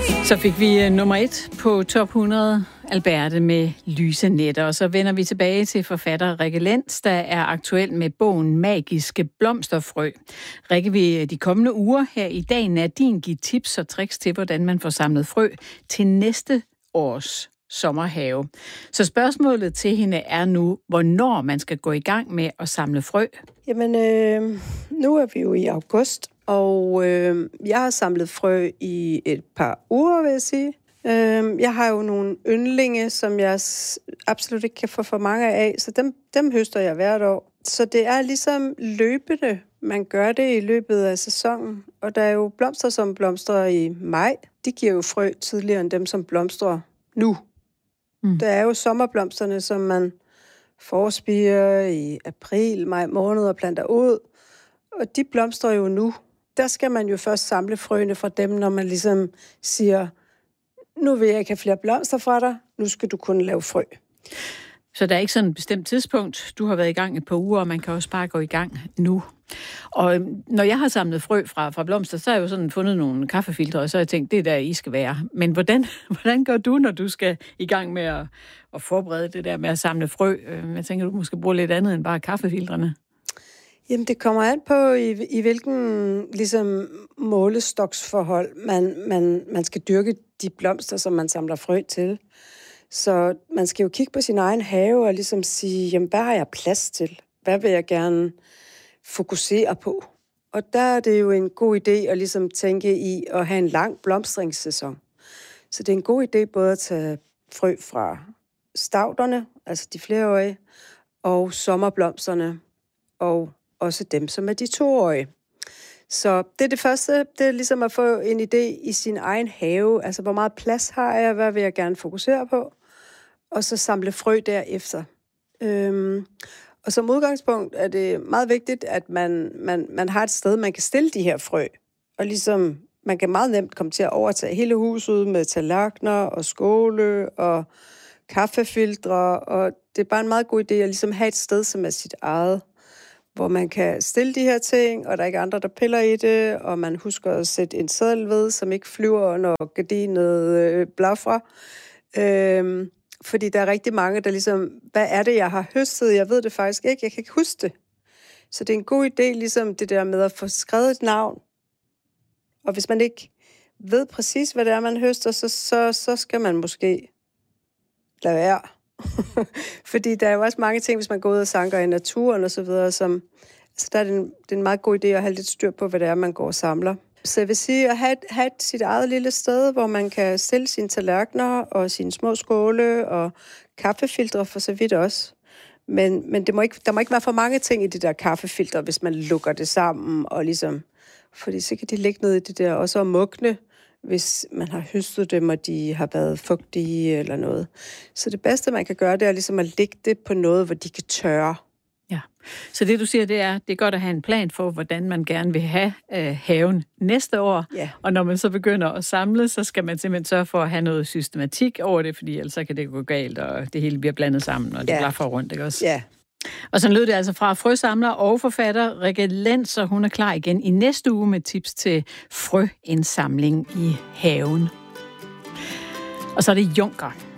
Så fik vi nummer 1 på top 100, Alberte med Lyse Nætter. Og så vender vi tilbage til forfatter Rikke Lenz, der er aktuel med bogen Magiske Blomsterfrø. Rikke, vil de kommende uger her i dag Nadine give tips og tricks til, hvordan man får samlet frø til næste års sommerhave. Så spørgsmålet til hende er nu, hvornår man skal gå i gang med at samle frø. Jamen, nu er vi jo i august, og jeg har samlet frø i et par uger, vil jeg sige. Jeg har jo nogle yndlinge, som jeg absolut ikke kan få for mange af, så dem høster jeg hvert år. Så det er ligesom løbende, man gør det i løbet af sæsonen. Og der er jo blomster, som blomstrer i maj. De giver jo frø tidligere end dem, som blomstrer nu. Der er jo sommerblomsterne, som man forspirer i april, maj måned og planter ud. Og de blomstrer jo nu. Der skal man jo først samle frøene fra dem, når man ligesom siger, nu vil jeg ikke have flere blomster fra dig, nu skal du kun lave frø. Så der er ikke sådan et bestemt tidspunkt. Du har været i gang et par uger, og man kan også bare gå i gang nu. Og når jeg har samlet frø fra blomster, så har jeg jo sådan fundet nogle kaffefiltre, og så har jeg tænkt, det er der, I skal være. Men hvordan gør du, når du skal i gang med at forberede det der med at samle frø? Jeg tænker, du måske bruge lidt andet end bare kaffefiltrene. Jamen, det kommer an på, i hvilken ligesom, målestoksforhold man skal dyrke de blomster, som man samler frø til. Så man skal jo kigge på sin egen have og ligesom sige, jamen, hvad har jeg plads til? Hvad vil jeg gerne fokusere på? Og der er det jo en god idé at ligesom tænke i at have en lang blomstringssæson. Så det er en god idé både at tage frø fra stavterne, altså de flereårige, og sommerblomsterne, og også dem, som er de 2-årige. Så det er det første, det er ligesom at få en idé i sin egen have. Altså, hvor meget plads har jeg, hvad vil jeg gerne fokusere på? Og så samle frø derefter. Og som udgangspunkt er det meget vigtigt, at man har et sted, man kan stille de her frø. Og ligesom, man kan meget nemt komme til at overtage hele huset med tallerkener og skåle og kaffefiltre. Og det er bare en meget god idé at ligesom have et sted, som er sit eget, hvor man kan stille de her ting, og der er ikke andre, der piller i det, og man husker at sætte en seddel ved, som ikke flyver, når gardinet blafrer. Fordi der er rigtig mange, der ligesom, hvad er det, jeg har høstet? Jeg ved det faktisk ikke, jeg kan ikke huske det. Så det er en god idé, ligesom det der med at få skrevet et navn. Og hvis man ikke ved præcis, hvad det er, man høster, så skal man måske lade være. Fordi der er jo også mange ting, hvis man går ud og sanker i naturen og så videre, som, altså der er det en meget god idé at have lidt styr på, hvad det er, man går og samler. Så jeg vil sige at have sit eget lille sted, hvor man kan stille sine tallerkener og sine små skåle og kaffefiltre for så vidt også. Men der må ikke være for mange ting i de der kaffefiltre, hvis man lukker det sammen og ligesom, fordi så kan de ligge ned i det der også og mugne, hvis man har høstet dem, og de har været fugtige eller noget. Så det bedste, man kan gøre, det er ligesom at lægge det på noget, hvor de kan tørre. Ja, så det du siger, det er godt at have en plan for, hvordan man gerne vil have haven næste år. Ja. Og når man så begynder at samle, så skal man simpelthen sørge for at have noget systematik over det, fordi ellers så kan det gå galt, og det hele bliver blandet sammen, og det blaffer rundt, ikke også? Ja. Og så lød det altså fra frøsamler og forfatter Rikke Lenz, og hun er klar igen i næste uge med tips til frøindsamling i haven. Og så er det Junker.